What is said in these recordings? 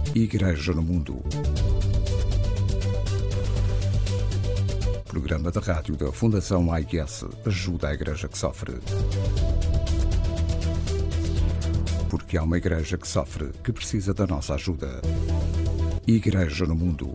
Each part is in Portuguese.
Igreja no Mundo. Programa de rádio da Fundação AIS ajuda a Igreja que sofre. Porque há uma Igreja que sofre, que precisa da nossa ajuda. Igreja no Mundo.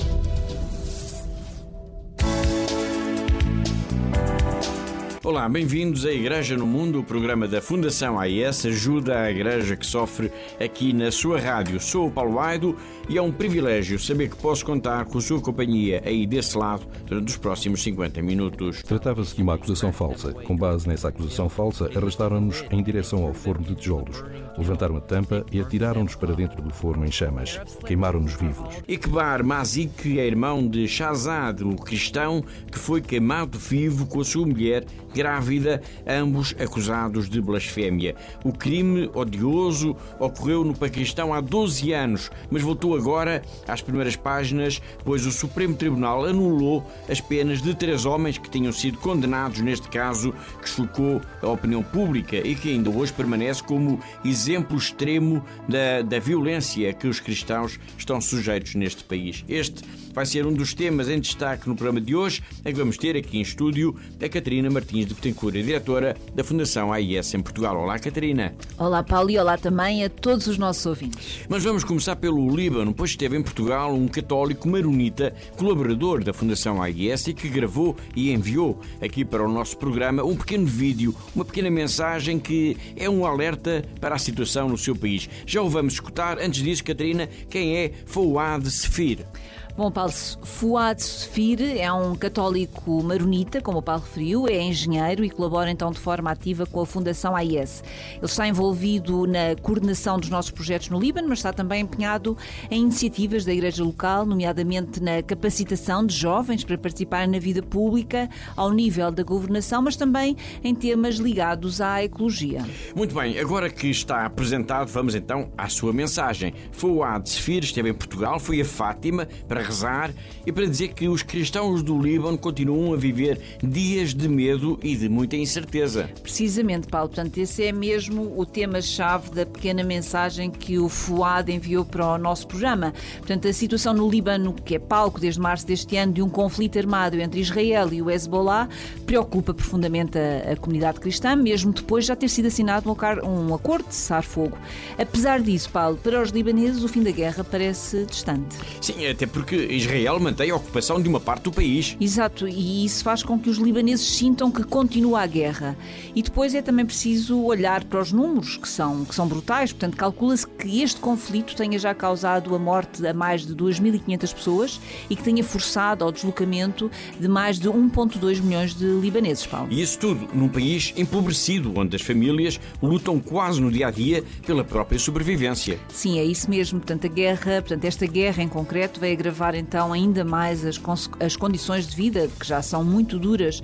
Olá, bem-vindos à Igreja no Mundo, o programa da Fundação AIS ajuda a Igreja que sofre aqui na sua rádio. Sou o Paulo Aido e é um privilégio saber que posso contar com a sua companhia aí desse lado durante os próximos 50 minutos. Tratava-se de uma acusação falsa. Com base nessa acusação falsa, arrastaram-nos em direção ao forno de tijolos. Levantaram a tampa e atiraram-nos para dentro do forno em chamas. Queimaram-nos vivos. Ekbar Mazik é irmão de Shahzad, o cristão que foi queimado vivo com a sua mulher grávida, ambos acusados de blasfémia. O crime odioso ocorreu no Paquistão há 12 anos, mas voltou agora às primeiras páginas, pois o Supremo Tribunal anulou as penas de 3 homens que tinham sido condenados neste caso, que chocou a opinião pública e que ainda hoje permanece como exemplo extremo da violência que os cristãos estão sujeitos neste país. Este vai ser um dos temas em destaque no programa de hoje, em que vamos ter aqui em estúdio a Catarina Martins de Betancourt, diretora da Fundação AIS em Portugal. Olá, Catarina. Olá, Paulo, e olá também a todos os nossos ouvintes. Mas vamos começar pelo Líbano, pois esteve em Portugal um católico maronita, colaborador da Fundação AIS e que gravou e enviou aqui para o nosso programa um pequeno vídeo, uma pequena mensagem que é um alerta para a situação no seu país. Já o vamos escutar. Antes disso, Catarina, quem é Fouad Sefir? Bom, Paulo, Fouad Sefir é um católico maronita, como o Paulo referiu, é engenheiro e colabora então de forma ativa com a Fundação AIS. Ele está envolvido na coordenação dos nossos projetos no Líbano, mas está também empenhado em iniciativas da Igreja local, nomeadamente na capacitação de jovens para participarem na vida pública ao nível da governação, mas também em temas ligados à ecologia. Muito bem, agora que está apresentado, vamos então à sua mensagem. Fouad Sefir esteve em Portugal, foi a Fátima para rezar e para dizer que os cristãos do Líbano continuam a viver dias de medo e de muita incerteza. Precisamente, Paulo. Portanto, esse é mesmo o tema-chave da pequena mensagem que o Fouad enviou para o nosso programa. Portanto, a situação no Líbano, que é palco desde março deste ano de um conflito armado entre Israel e o Hezbollah, preocupa profundamente a comunidade cristã, mesmo depois de já ter sido assinado um acordo de cessar-fogo. Apesar disso, Paulo, para os libaneses o fim da guerra parece distante. Sim, até porque Israel mantém a ocupação de uma parte do país. Exato, e isso faz com que os libaneses sintam que continua a guerra. E depois é também preciso olhar para os números, que são brutais. Portanto, calcula-se que este conflito tenha já causado a morte a mais de 2.500 pessoas e que tenha forçado ao deslocamento de mais de 1,2 milhões de libaneses, Paulo. E isso tudo num país empobrecido, onde as famílias lutam quase no dia-a-dia pela própria sobrevivência. Sim, é isso mesmo. Portanto, esta guerra em concreto vai agravar então ainda mais as condições de vida, que já são muito duras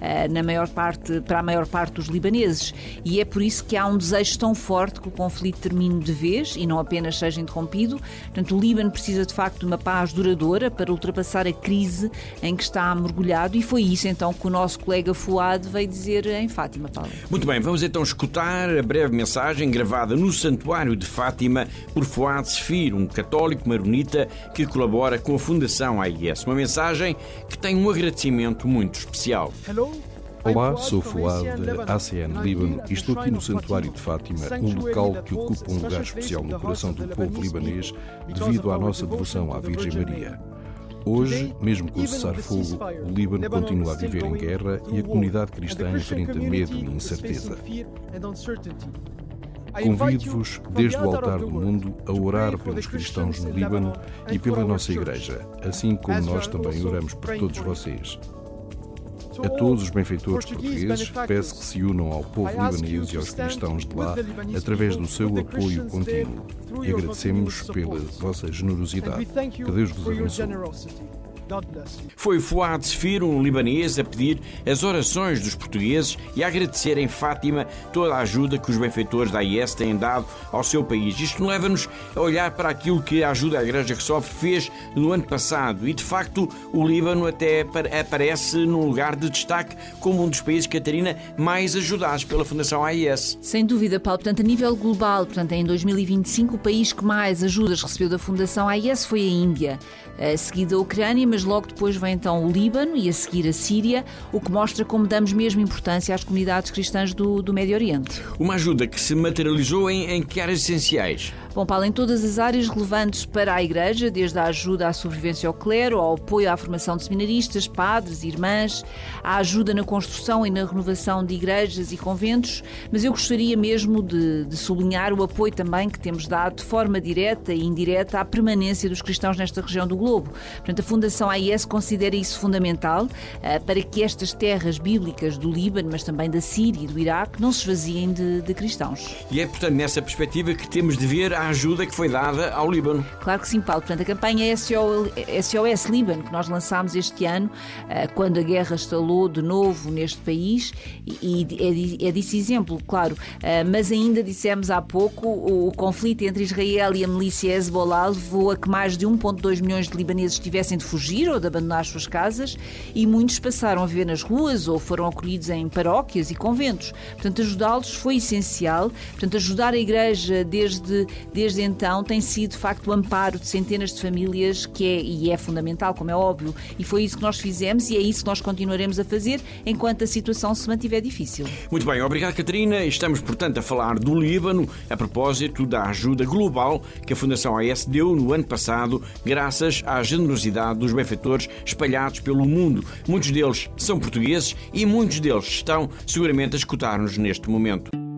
para a maior parte dos libaneses. E é por isso que há um desejo tão forte que o conflito termine de vez e não apenas seja interrompido. Portanto, o Líbano precisa de facto de uma paz duradoura para ultrapassar a crise em que está mergulhado, e foi isso então que o nosso colega Fouad veio dizer em Fátima, Paulo. Muito bem, vamos então escutar a breve mensagem gravada no Santuário de Fátima por Fouad Sefir, um católico maronita que colabora com a Fundação AIS. Uma mensagem que tem um agradecimento muito especial. Olá, sou Fouad da ACN Líbano e estou aqui no Santuário de Fátima, um local que ocupa um lugar especial no coração do povo libanês devido à nossa devoção à Virgem Maria. Hoje, mesmo com o cessar-fogo, o Líbano continua a viver em guerra e a comunidade cristã enfrenta medo e incerteza. Convido-vos, desde o altar do mundo, a orar pelos cristãos no Líbano e pela nossa Igreja, assim como nós também oramos por todos vocês. A todos os benfeitores portugueses, peço que se unam ao povo libanês e aos cristãos de lá através do seu apoio contínuo. E agradecemos pela vossa generosidade. Que Deus vos abençoe. Foi Fouad Sefir, um libanês, a pedir as orações dos portugueses e a agradecer em Fátima toda a ajuda que os benfeitores da AIS têm dado ao seu país. Isto leva-nos a olhar para aquilo que a Ajuda à Igreja que Sofre fez no ano passado e, de facto, o Líbano até aparece num lugar de destaque como um dos países, Catarina, mais ajudados pela Fundação AIS. Sem dúvida, Paulo. Portanto, a nível global, em 2025, o país que mais ajudas recebeu da Fundação AIS foi a Índia, a seguir da Ucrânia, mas logo depois vem então o Líbano e a seguir a Síria, o que mostra como damos mesmo importância às comunidades cristãs do Médio Oriente. Uma ajuda que se materializou em que áreas essenciais? Bom, Paulo, em todas as áreas relevantes para a Igreja, desde a ajuda à sobrevivência ao clero, ao apoio à formação de seminaristas, padres, irmãs, à ajuda na construção e na renovação de igrejas e conventos, mas eu gostaria mesmo de sublinhar o apoio também que temos dado de forma direta e indireta à permanência dos cristãos nesta região do globo. Portanto, a Fundação AIS considera isso fundamental para que estas terras bíblicas do Líbano, mas também da Síria e do Iraque, não se esvaziem de cristãos. E é, portanto, nessa perspectiva que temos de ver a ajuda que foi dada ao Líbano. Claro que sim, Paulo. Portanto, a campanha SOS Líbano, que nós lançámos este ano, quando a guerra estalou de novo neste país, e é disso exemplo, claro. Mas ainda dissemos há pouco, o conflito entre Israel e a milícia Hezbollah levou a que mais de 1,2 milhões de libaneses tivessem de fugir ou de abandonar as suas casas, e muitos passaram a viver nas ruas ou foram acolhidos em paróquias e conventos. Portanto, ajudá-los foi essencial. Portanto, ajudar a Igreja desde então tem sido, de facto, o amparo de centenas de famílias, que é fundamental, como é óbvio. E foi isso que nós fizemos e é isso que nós continuaremos a fazer enquanto a situação se mantiver difícil. Muito bem, obrigado, Catarina. Estamos, portanto, a falar do Líbano a propósito da ajuda global que a Fundação AIS deu no ano passado, graças à generosidade dos benfeitores espalhados pelo mundo. Muitos deles são portugueses e muitos deles estão seguramente a escutar-nos neste momento.